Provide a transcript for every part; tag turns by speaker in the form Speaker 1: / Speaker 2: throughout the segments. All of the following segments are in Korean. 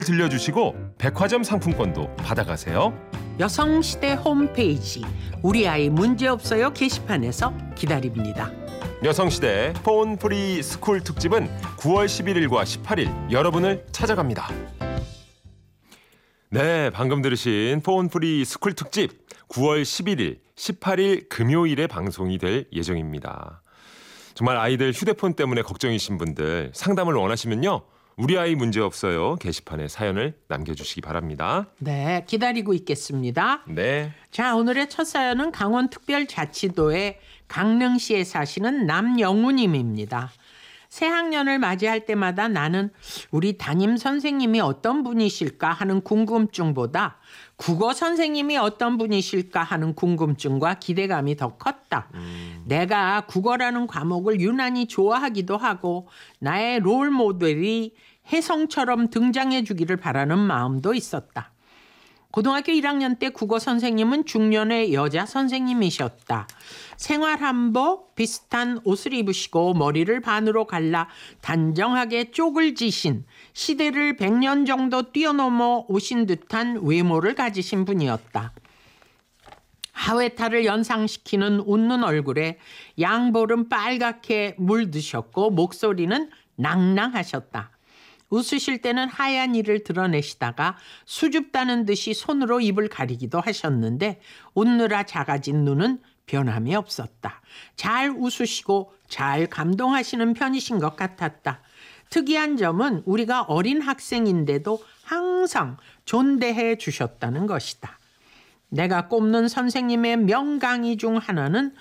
Speaker 1: 들려주시고 백화점 상품권도 받아가세요.
Speaker 2: 여성시대 홈페이지 우리 아이 문제없어요 게시판에서 기다립니다.
Speaker 1: 여성시대 폰 프리 스쿨 특집은 9월 11일과 18일 여러분을 찾아갑니다. 네, 방금 들으신 폰 프리 스쿨 특집 9월 11일, 18일 금요일에 방송이 될 예정입니다. 정말 아이들 휴대폰 때문에 걱정이신 분들 상담을 원하시면요. 우리 아이 문제없어요 게시판에 사연을 남겨주시기 바랍니다.
Speaker 2: 네, 기다리고 있겠습니다.
Speaker 1: 네.
Speaker 2: 자, 오늘의 첫 사연은 강원특별자치도의 강릉시에 사시는 남영우님입니다. 새학년을 맞이할 때마다 나는 우리 담임 선생님이 어떤 분이실까 하는 궁금증보다 국어 선생님이 어떤 분이실까 하는 궁금증과 기대감이 더 컸다. 내가 국어라는 과목을 유난히 좋아하기도 하고 나의 롤 모델이 혜성처럼 등장해 주기를 바라는 마음도 있었다. 고등학교 1학년 때 국어 선생님은 중년의 여자 선생님이셨다. 생활 한복 비슷한 옷을 입으시고 머리를 반으로 갈라 단정하게 쪽을 지신 시대를 100년 정도 뛰어넘어 오신 듯한 외모를 가지신 분이었다. 하회탈을 연상시키는 웃는 얼굴에 양볼은 빨갛게 물드셨고 목소리는 낭낭하셨다. 웃으실 때는 하얀 이를 드러내시다가 수줍다는 듯이 손으로 입을 가리기도 하셨는데 웃느라 작아진 눈은 변함이 없었다. 잘 웃으시고 잘 감동하시는 편이신 것 같았다. 특이한 점은 우리가 어린 학생인데도 항상 존대해 주셨다는 것이다. 내가 꼽는 선생님의 명강의 중 하나는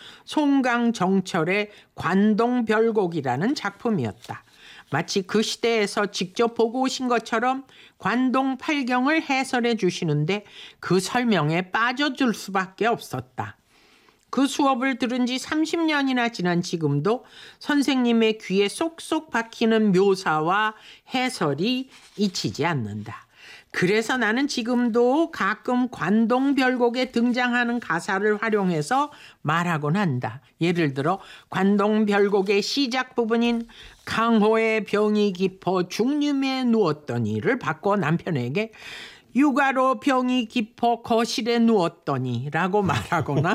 Speaker 2: 송강정철의 관동별곡이라는 작품이었다. 마치 그 시대에서 직접 보고 오신 것처럼 관동 팔경을 해설해 주시는데 그 설명에 빠져들 수밖에 없었다. 그 수업을 들은 지 30년이나 지난 지금도 선생님의 귀에 쏙쏙 박히는 묘사와 해설이 잊히지 않는다. 그래서 나는 지금도 가끔 관동별곡에 등장하는 가사를 활용해서 말하곤 한다. 예를 들어 관동별곡의 시작 부분인 강호의 병이 깊어 중림에 누웠더니를 바꿔 남편에게 육아로 병이 깊어 거실에 누웠더니 라고 말하거나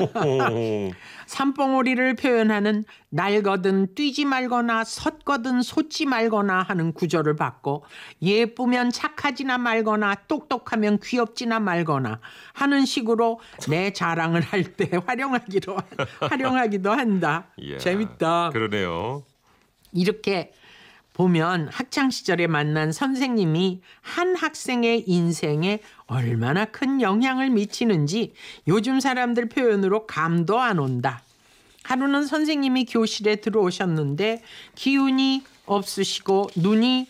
Speaker 2: 산봉우리를 표현하는 날거든 뛰지 말거나 섰거든 솟지 말거나 하는 구절을 바꿔 예쁘면 착하지나 말거나 똑똑하면 귀엽지나 말거나 하는 식으로 내 자랑을 할 때 활용하기도 한다.
Speaker 1: 이야,
Speaker 2: 재밌다.
Speaker 1: 그러네요.
Speaker 2: 이렇게 보면 학창시절에 만난 선생님이 한 학생의 인생에 얼마나 큰 영향을 미치는지 요즘 사람들 표현으로 감도 안 온다. 하루는 선생님이 교실에 들어오셨는데 기운이 없으시고 눈이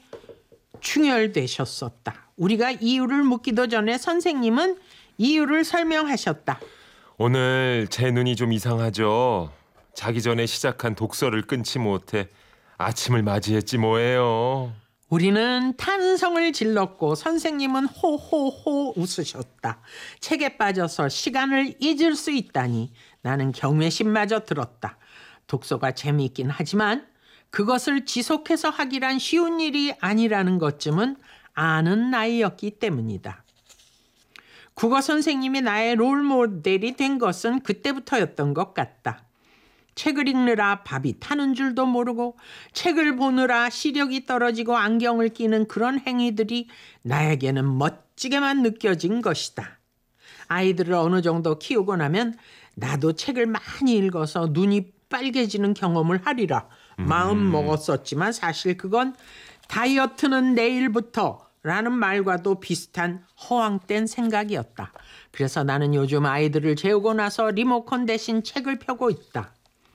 Speaker 2: 충혈되셨었다. 우리가 이유를 묻기도 전에 선생님은 이유를 설명하셨다.
Speaker 1: 오늘 제 눈이 좀 이상하죠. 자기 전에 시작한 독서를 끊지 못해 아침을 맞이했지 뭐예요.
Speaker 2: 우리는 탄성을 질렀고 선생님은 호호호 웃으셨다. 책에 빠져서 시간을 잊을 수 있다니 나는 경외심마저 들었다. 독서가 재미있긴 하지만 그것을 지속해서 하기란 쉬운 일이 아니라는 것쯤은 아는 나이였기 때문이다. 국어 선생님이 나의 롤모델이 된 것은 그때부터였던 것 같다. 책을 읽느라 밥이 타는 줄도 모르고 책을 보느라 시력이 떨어지고 안경을 끼는 그런 행위들이 나에게는 멋지게만 느껴진 것이다. 아이들을 어느 정도 키우고 나면 나도 책을 많이 읽어서 눈이 빨개지는 경험을 하리라 마음 먹었었지만 사실 그건 다이어트는 내일부터 라는 말과도 비슷한 허황된 생각이었다. 그래서 나는 요즘 아이들을 재우고 나서 리모컨 대신 책을 펴고 있다.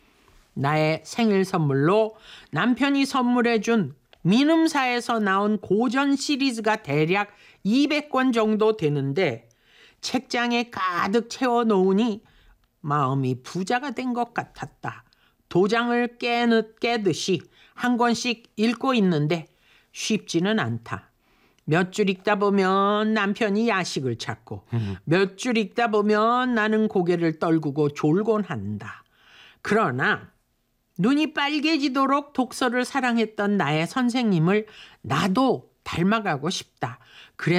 Speaker 2: 나의 생일 선물로 남편이 선물해준 민음사에서 나온 고전 시리즈가 대략 200권 정도 되는데 책장에 가득 채워놓으니 마음이 부자가 된 것 같았다. 도장을 깨듯이 한 권씩 읽고 있는데 쉽지는 않다. 몇 줄 읽다 보면 남편이 야식을 찾고 몇 줄 읽다 보면 나는 고개를 떨구고 졸곤 한다. 그러나 눈이 빨개지도록 독서를 사랑했던 나의 선생님을 나도 닮아가고 싶다. 그래서